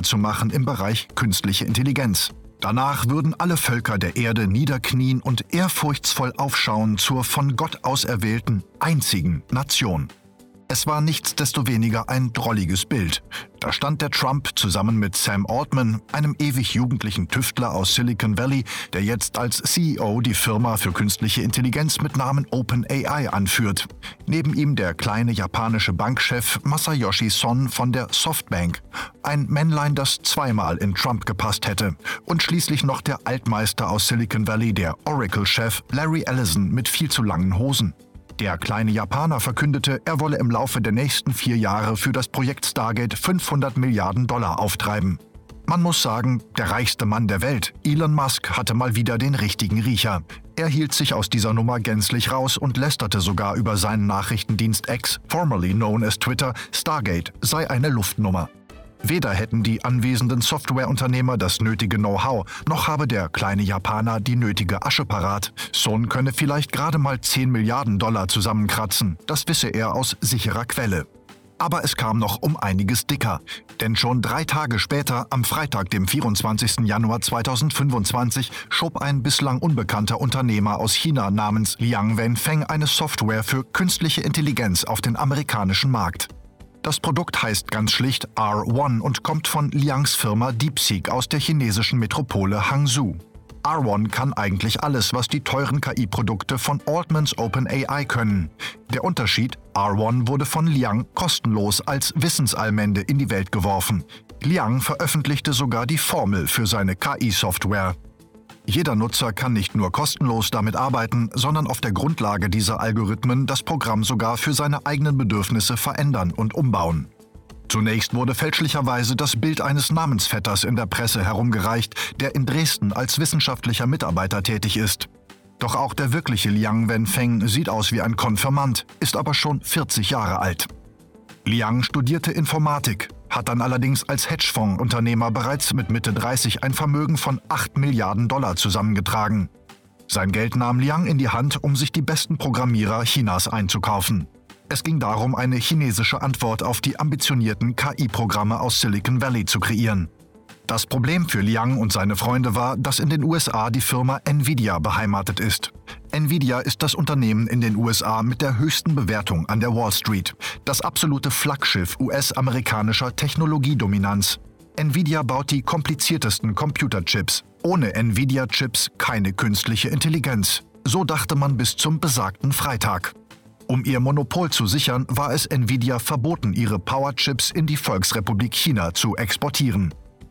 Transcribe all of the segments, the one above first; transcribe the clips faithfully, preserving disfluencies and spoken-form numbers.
zu machen im Bereich künstliche Intelligenz. Danach würden alle Völker der Erde niederknien und ehrfurchtsvoll aufschauen zur von Gott auserwählten einzigen Nation. Es war nichtsdestoweniger ein drolliges Bild. Da stand der Trump zusammen mit Sam Altman, einem ewig jugendlichen Tüftler aus Silicon Valley, der jetzt als C E O die Firma für künstliche Intelligenz mit Namen OpenAI anführt. Neben ihm der kleine japanische Bankchef Masayoshi Son von der Softbank. Ein Männlein, das zweimal in Trump gepasst hätte. Und schließlich noch der Altmeister aus Silicon Valley, der Oracle-Chef Larry Ellison mit viel zu langen Hosen. Der kleine Japaner verkündete, er wolle im Laufe der nächsten vier Jahre für das Projekt Stargate fünfhundert Milliarden Dollar auftreiben. Man muss sagen, der reichste Mann der Welt, Elon Musk, hatte mal wieder den richtigen Riecher. Er hielt sich aus dieser Nummer gänzlich raus und lästerte sogar über seinen Nachrichtendienst X, formerly known as Twitter, Stargate sei eine Luftnummer. Weder hätten die anwesenden Softwareunternehmer das nötige Know-how, noch habe der kleine Japaner die nötige Asche parat. Son könne vielleicht gerade mal zehn Milliarden Dollar zusammenkratzen, das wisse er aus sicherer Quelle. Aber es kam noch um einiges dicker. Denn schon drei Tage später, am Freitag, dem vierundzwanzigsten Januar zweitausendfünfundzwanzig, schob ein bislang unbekannter Unternehmer aus China namens Liang Wenfeng eine Software für künstliche Intelligenz auf den amerikanischen Markt. Das Produkt heißt ganz schlicht R eins und kommt von Liangs Firma DeepSeek aus der chinesischen Metropole Hangzhou. R eins kann eigentlich alles, was die teuren K I-Produkte von Altmans OpenAI können. Der Unterschied: R eins wurde von Liang kostenlos als Wissensallmende in die Welt geworfen. Liang veröffentlichte sogar die Formel für seine K I-Software. Jeder Nutzer kann nicht nur kostenlos damit arbeiten, sondern auf der Grundlage dieser Algorithmen das Programm sogar für seine eigenen Bedürfnisse verändern und umbauen. Zunächst wurde fälschlicherweise das Bild eines Namensvetters in der Presse herumgereicht, der in Dresden als wissenschaftlicher Mitarbeiter tätig ist. Doch auch der wirkliche Liang Wenfeng sieht aus wie ein Konfirmand, ist aber schon vierzig Jahre alt. Liang studierte Informatik, hat dann allerdings als Hedgefonds-Unternehmer bereits mit Mitte dreißig ein Vermögen von acht Milliarden Dollar zusammengetragen. Sein Geld nahm Liang in die Hand, um sich die besten Programmierer Chinas einzukaufen. Es ging darum, eine chinesische Antwort auf die ambitionierten K I-Programme aus Silicon Valley zu kreieren. Das Problem für Liang und seine Freunde war, dass in den U S A die Firma Nvidia beheimatet ist. Nvidia ist das Unternehmen in den U S A mit der höchsten Bewertung an der Wall Street, das absolute Flaggschiff U S-amerikanischer Technologiedominanz. Nvidia baut die kompliziertesten Computerchips. Ohne Nvidia-Chips keine künstliche Intelligenz. So dachte man bis zum besagten Freitag. Um ihr Monopol zu sichern, war es Nvidia verboten, ihre Powerchips in die Volksrepublik China zu exportieren.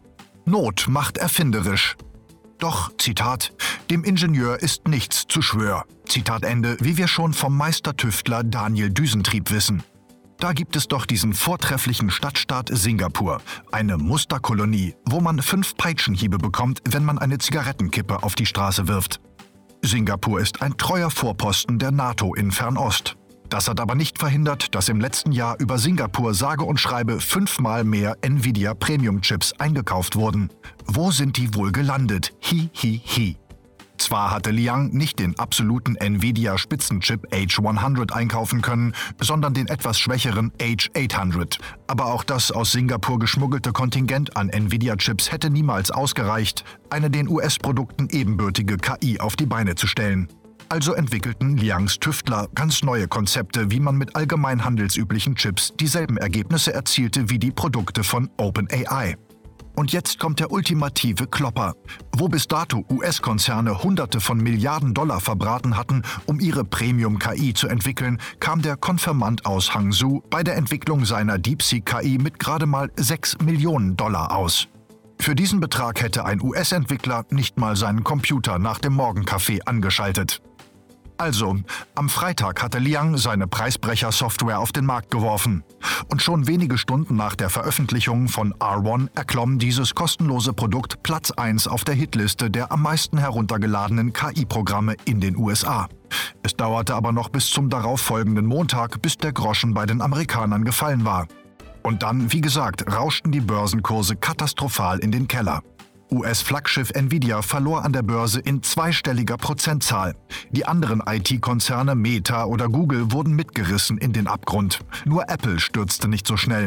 Not macht erfinderisch. Doch, Zitat, dem Ingenieur ist nichts zu Schwör. Zitat Ende, wie wir schon vom Meistertüftler Daniel Düsentrieb wissen. Da gibt es doch diesen vortrefflichen Stadtstaat Singapur, eine Musterkolonie, wo man fünf Peitschenhiebe bekommt, wenn man eine Zigarettenkippe auf die Straße wirft. Singapur ist ein treuer Vorposten der NATO in Fernost. Das hat aber nicht verhindert, dass im letzten Jahr über Singapur sage und schreibe fünfmal mehr Nvidia Premium-Chips eingekauft wurden. Wo sind die wohl gelandet? Hi, hi, hi. Zwar hatte Liang nicht den absoluten Nvidia-Spitzenchip H hundert einkaufen können, sondern den etwas schwächeren H achthundert. Aber auch das aus Singapur geschmuggelte Kontingent an Nvidia-Chips hätte niemals ausgereicht, eine den U S-Produkten ebenbürtige K I auf die Beine zu stellen. Also entwickelten Liangs Tüftler ganz neue Konzepte, wie man mit allgemein handelsüblichen Chips dieselben Ergebnisse erzielte wie die Produkte von OpenAI. Und jetzt kommt der ultimative Klopper. Wo bis dato U S-Konzerne Hunderte von Milliarden Dollar verbraten hatten, um ihre Premium-K I zu entwickeln, kam der Konfirmand aus Hangzhou bei der Entwicklung seiner DeepSeek-K I mit gerade mal sechs Millionen Dollar aus. Für diesen Betrag hätte ein U S-Entwickler nicht mal seinen Computer nach dem Morgenkaffee angeschaltet. Also, am Freitag hatte Liang seine Preisbrecher-Software auf den Markt geworfen. Und schon wenige Stunden nach der Veröffentlichung von R eins erklomm dieses kostenlose Produkt Platz eins auf der Hitliste der am meisten heruntergeladenen K I-Programme in den U S A. Es dauerte aber noch bis zum darauffolgenden Montag, bis der Groschen bei den Amerikanern gefallen war. Und dann, wie gesagt, rauschten die Börsenkurse katastrophal in den Keller. U S-Flaggschiff Nvidia verlor an der Börse in zweistelliger Prozentzahl. Die anderen I T-Konzerne Meta oder Google wurden mitgerissen in den Abgrund. Nur Apple stürzte nicht so schnell.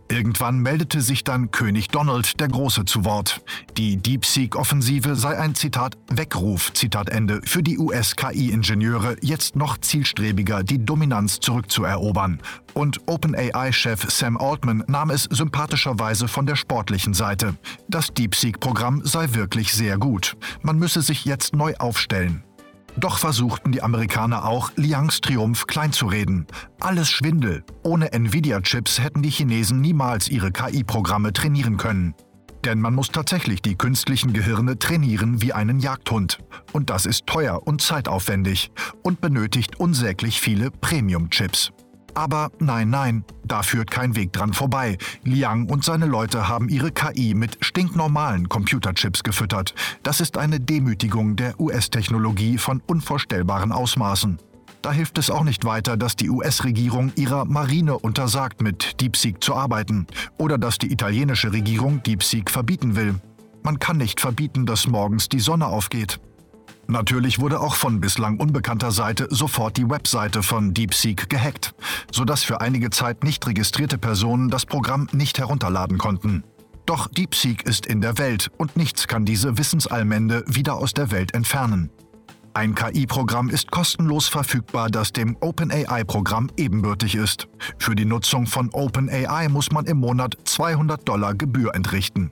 Irgendwann meldete sich dann König Donald der Große zu Wort. Die DeepSeek-Offensive sei ein, Zitat, Weckruf, Zitat Ende, für die U S-K I-Ingenieure, jetzt noch zielstrebiger die Dominanz zurückzuerobern. Und OpenAI-Chef Sam Altman nahm es sympathischerweise von der sportlichen Seite. Das DeepSeek-Programm sei wirklich sehr gut. Man müsse sich jetzt neu aufstellen. Doch versuchten die Amerikaner auch, Liangs Triumph kleinzureden. Alles Schwindel. Ohne Nvidia-Chips hätten die Chinesen niemals ihre K I-Programme trainieren können. Denn man muss tatsächlich die künstlichen Gehirne trainieren wie einen Jagdhund. Und das ist teuer und zeitaufwendig und benötigt unsäglich viele Premium-Chips. Aber nein, nein, da führt kein Weg dran vorbei. Liang und seine Leute haben ihre K I mit stinknormalen Computerchips gefüttert. Das ist eine Demütigung der U S-Technologie von unvorstellbaren Ausmaßen. Da hilft es auch nicht weiter, dass die U S-Regierung ihrer Marine untersagt, mit DeepSeek zu arbeiten. Oder dass die italienische Regierung DeepSeek verbieten will. Man kann nicht verbieten, dass morgens die Sonne aufgeht. Natürlich wurde auch von bislang unbekannter Seite sofort die Webseite von DeepSeek gehackt, sodass für einige Zeit nicht registrierte Personen das Programm nicht herunterladen konnten. Doch DeepSeek ist in der Welt und nichts kann diese Wissensallmende wieder aus der Welt entfernen. Ein K I-Programm ist kostenlos verfügbar, das dem OpenAI-Programm ebenbürtig ist. Für die Nutzung von OpenAI muss man im Monat zweihundert Dollar Gebühr entrichten.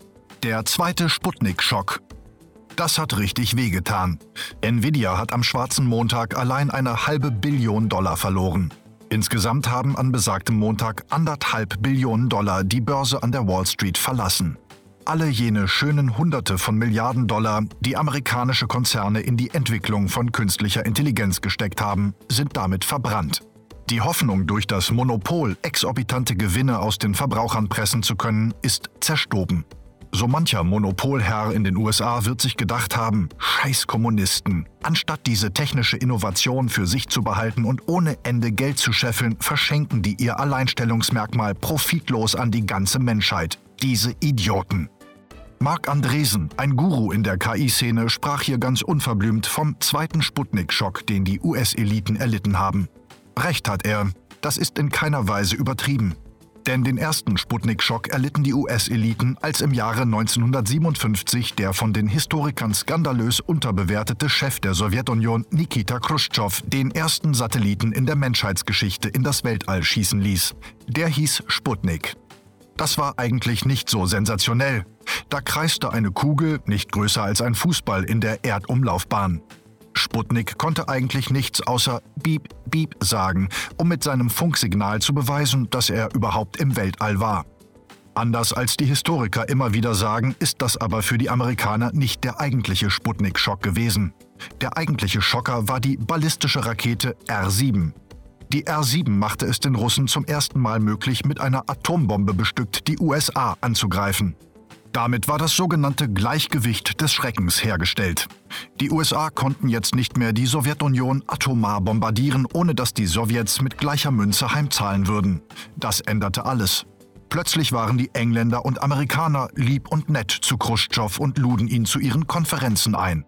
Der zweite Sputnik-Schock. Das hat richtig wehgetan. Nvidia hat am schwarzen Montag allein eine halbe Billion Dollar verloren. Insgesamt haben an besagtem Montag anderthalb Billionen Dollar die Börse an der Wall Street verlassen. Alle jene schönen Hunderte von Milliarden Dollar, die amerikanische Konzerne in die Entwicklung von künstlicher Intelligenz gesteckt haben, sind damit verbrannt. Die Hoffnung, durch das Monopol exorbitante Gewinne aus den Verbrauchern pressen zu können, ist zerstoben. So mancher Monopolherr in den U S A wird sich gedacht haben, scheiß Kommunisten, anstatt diese technische Innovation für sich zu behalten und ohne Ende Geld zu scheffeln, verschenken die ihr Alleinstellungsmerkmal profitlos an die ganze Menschheit. Diese Idioten. Marc Andreessen, ein Guru in der K I-Szene, sprach hier ganz unverblümt vom zweiten Sputnik-Schock, den die U S-Eliten erlitten haben. Recht hat er, das ist in keiner Weise übertrieben. Denn den ersten Sputnik-Schock erlitten die U S-Eliten, als im Jahre neunzehnhundertsiebenundfünfzig der von den Historikern skandalös unterbewertete Chef der Sowjetunion Nikita Chruschtschow den ersten Satelliten in der Menschheitsgeschichte in das Weltall schießen ließ. Der hieß Sputnik. Das war eigentlich nicht so sensationell. Da kreiste eine Kugel, nicht größer als ein Fußball, in der Erdumlaufbahn. Sputnik konnte eigentlich nichts außer Beep, Beep sagen, um mit seinem Funksignal zu beweisen, dass er überhaupt im Weltall war. Anders als die Historiker immer wieder sagen, ist das aber für die Amerikaner nicht der eigentliche Sputnik-Schock gewesen. Der eigentliche Schocker war die ballistische Rakete R sieben. Die R sieben machte es den Russen zum ersten Mal möglich, mit einer Atombombe bestückt die U S A anzugreifen. Damit war das sogenannte Gleichgewicht des Schreckens hergestellt. Die U S A konnten jetzt nicht mehr die Sowjetunion atomar bombardieren, ohne dass die Sowjets mit gleicher Münze heimzahlen würden. Das änderte alles. Plötzlich waren die Engländer und Amerikaner lieb und nett zu Chruschtschow und luden ihn zu ihren Konferenzen ein.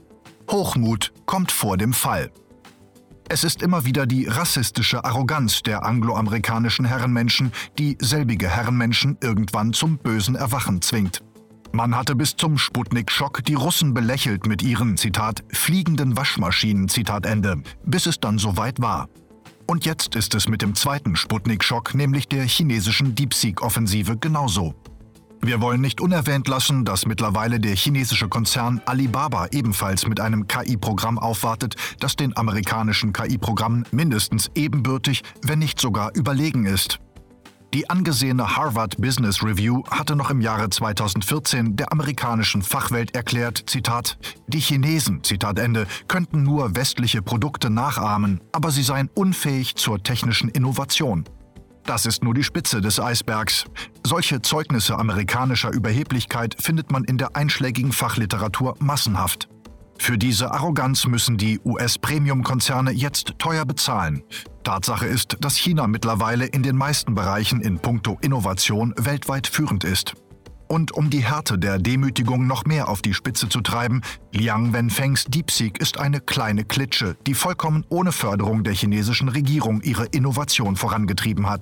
Hochmut kommt vor dem Fall. Es ist immer wieder die rassistische Arroganz der angloamerikanischen Herrenmenschen, die selbige Herrenmenschen irgendwann zum bösen Erwachen zwingt. Man hatte bis zum Sputnik-Schock die Russen belächelt mit ihren, Zitat, fliegenden Waschmaschinen, Zitat Ende, bis es dann soweit war. Und jetzt ist es mit dem zweiten Sputnik-Schock, nämlich der chinesischen DeepSeek-Offensive, genauso. Wir wollen nicht unerwähnt lassen, dass mittlerweile der chinesische Konzern Alibaba ebenfalls mit einem K I-Programm aufwartet, das den amerikanischen K I-Programmen mindestens ebenbürtig, wenn nicht sogar überlegen ist. Die angesehene Harvard Business Review hatte noch im Jahre zweitausendvierzehn der amerikanischen Fachwelt erklärt, Zitat, die Chinesen, Zitat Ende, könnten nur westliche Produkte nachahmen, aber sie seien unfähig zur technischen Innovation. Das ist nur die Spitze des Eisbergs. Solche Zeugnisse amerikanischer Überheblichkeit findet man in der einschlägigen Fachliteratur massenhaft. Für diese Arroganz müssen die U S-Premium-Konzerne jetzt teuer bezahlen. Tatsache ist, dass China mittlerweile in den meisten Bereichen in puncto Innovation weltweit führend ist. Und um die Härte der Demütigung noch mehr auf die Spitze zu treiben, Liang Wenfengs DeepSeek ist eine kleine Klitsche, die vollkommen ohne Förderung der chinesischen Regierung ihre Innovation vorangetrieben hat.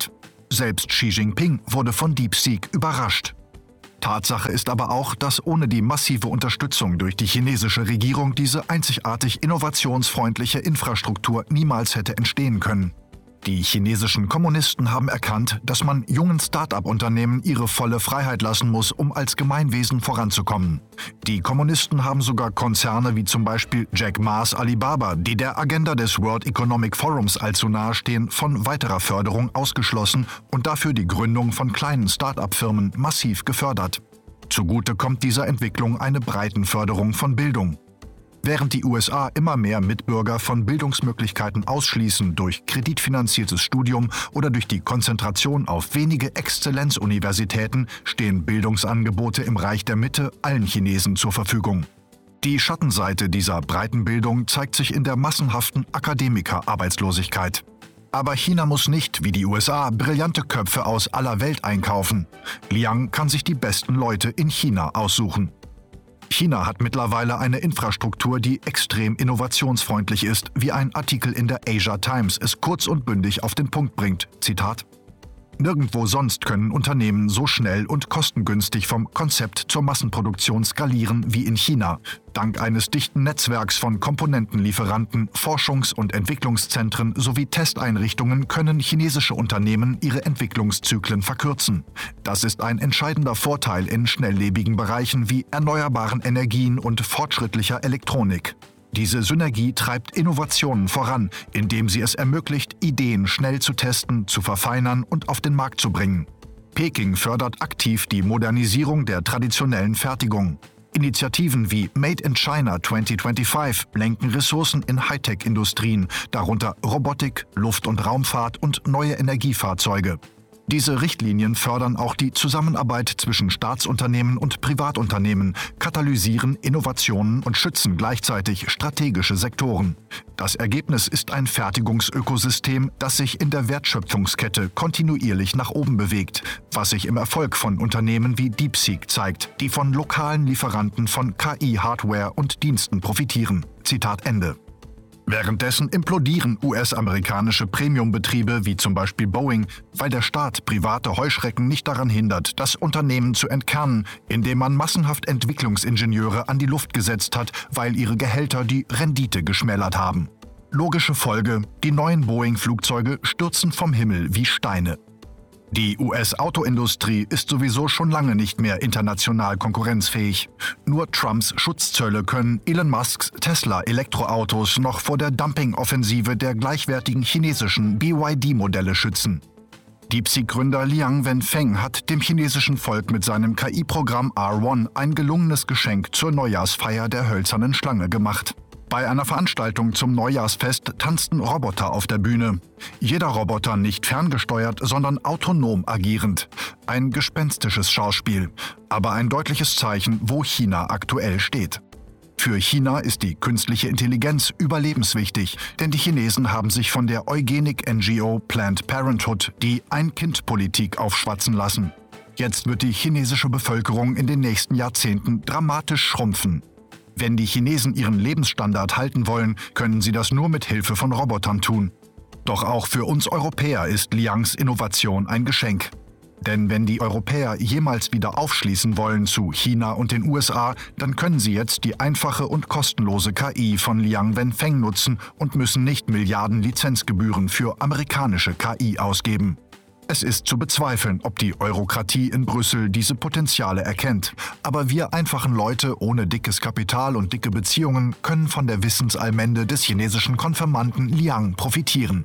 Selbst Xi Jinping wurde von DeepSeek überrascht. Tatsache ist aber auch, dass ohne die massive Unterstützung durch die chinesische Regierung diese einzigartig innovationsfreundliche Infrastruktur niemals hätte entstehen können. Die chinesischen Kommunisten haben erkannt, dass man jungen Start-up-Unternehmen ihre volle Freiheit lassen muss, um als Gemeinwesen voranzukommen. Die Kommunisten haben sogar Konzerne wie zum Beispiel Jack Ma's Alibaba, die der Agenda des World Economic Forums allzu nahe stehen, von weiterer Förderung ausgeschlossen und dafür die Gründung von kleinen Start-up-Firmen massiv gefördert. Zugute kommt dieser Entwicklung eine Breitenförderung von Bildung. Während die U S A immer mehr Mitbürger von Bildungsmöglichkeiten ausschließen durch kreditfinanziertes Studium oder durch die Konzentration auf wenige Exzellenzuniversitäten, stehen Bildungsangebote im Reich der Mitte allen Chinesen zur Verfügung. Die Schattenseite dieser Breitenbildung zeigt sich in der massenhaften Akademikerarbeitslosigkeit. Aber China muss nicht, wie die U S A, brillante Köpfe aus aller Welt einkaufen. Liang kann sich die besten Leute in China aussuchen. China hat mittlerweile eine Infrastruktur, die extrem innovationsfreundlich ist, wie ein Artikel in der Asia Times es kurz und bündig auf den Punkt bringt. Zitat: Nirgendwo sonst können Unternehmen so schnell und kostengünstig vom Konzept zur Massenproduktion skalieren wie in China. Dank eines dichten Netzwerks von Komponentenlieferanten, Forschungs- und Entwicklungszentren sowie Testeinrichtungen können chinesische Unternehmen ihre Entwicklungszyklen verkürzen. Das ist ein entscheidender Vorteil in schnelllebigen Bereichen wie erneuerbaren Energien und fortschrittlicher Elektronik. Diese Synergie treibt Innovationen voran, indem sie es ermöglicht, Ideen schnell zu testen, zu verfeinern und auf den Markt zu bringen. Peking fördert aktiv die Modernisierung der traditionellen Fertigung. Initiativen wie Made in China zwanzig fünfundzwanzig lenken Ressourcen in Hightech-Industrien, darunter Robotik, Luft- und Raumfahrt und neue Energiefahrzeuge. Diese Richtlinien fördern auch die Zusammenarbeit zwischen Staatsunternehmen und Privatunternehmen, katalysieren Innovationen und schützen gleichzeitig strategische Sektoren. Das Ergebnis ist ein Fertigungsökosystem, das sich in der Wertschöpfungskette kontinuierlich nach oben bewegt, was sich im Erfolg von Unternehmen wie DeepSeek zeigt, die von lokalen Lieferanten von K I-Hardware und Diensten profitieren. Zitat Ende. Währenddessen implodieren U S-amerikanische Premiumbetriebe wie zum Beispiel Boeing, weil der Staat private Heuschrecken nicht daran hindert, das Unternehmen zu entkernen, indem man massenhaft Entwicklungsingenieure an die Luft gesetzt hat, weil ihre Gehälter die Rendite geschmälert haben. Logische Folge: Die neuen Boeing-Flugzeuge stürzen vom Himmel wie Steine. Die U S-Autoindustrie ist sowieso schon lange nicht mehr international konkurrenzfähig. Nur Trumps Schutzzölle können Elon Musks Tesla-Elektroautos noch vor der Dumping-Offensive der gleichwertigen chinesischen B Y D-Modelle schützen. DeepSeek-Gründer Liang Wenfeng hat dem chinesischen Volk mit seinem K I-Programm R eins ein gelungenes Geschenk zur Neujahrsfeier der hölzernen Schlange gemacht. Bei einer Veranstaltung zum Neujahrsfest tanzten Roboter auf der Bühne. Jeder Roboter nicht ferngesteuert, sondern autonom agierend. Ein gespenstisches Schauspiel, aber ein deutliches Zeichen, wo China aktuell steht. Für China ist die künstliche Intelligenz überlebenswichtig, denn die Chinesen haben sich von der Eugenik-N G O Planned Parenthood die Ein-Kind-Politik aufschwatzen lassen. Jetzt wird die chinesische Bevölkerung in den nächsten Jahrzehnten dramatisch schrumpfen. Wenn die Chinesen ihren Lebensstandard halten wollen, können sie das nur mit Hilfe von Robotern tun. Doch auch für uns Europäer ist Liangs Innovation ein Geschenk. Denn wenn die Europäer jemals wieder aufschließen wollen zu China und den U S A, dann können sie jetzt die einfache und kostenlose K I von Liang Wenfeng nutzen und müssen nicht Milliarden Lizenzgebühren für amerikanische K I ausgeben. Es ist zu bezweifeln, ob die Eurokratie in Brüssel diese Potenziale erkennt. Aber wir einfachen Leute ohne dickes Kapital und dicke Beziehungen können von der Wissensalmende des chinesischen Konfirmanden Liang profitieren.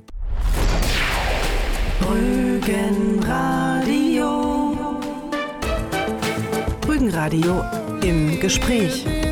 Rügenradio. Rügenradio im Gespräch.